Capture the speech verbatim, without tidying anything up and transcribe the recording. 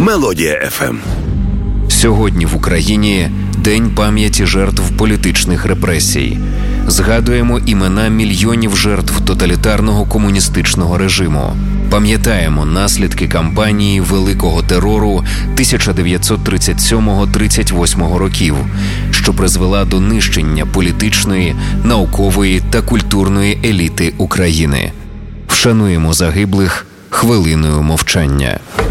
Мелодія еф ем. Сьогодні в Україні День пам'яті жертв політичних репресій. Згадуємо імена мільйонів жертв тоталітарного комуністичного режиму. Пам'ятаємо наслідки кампанії Великого терору тисяча дев'ятсот тридцять сьомого - тридцять восьмого років, що призвела до нищення політичної, наукової та культурної еліти України. Вшануємо загиблих хвилиною мовчання.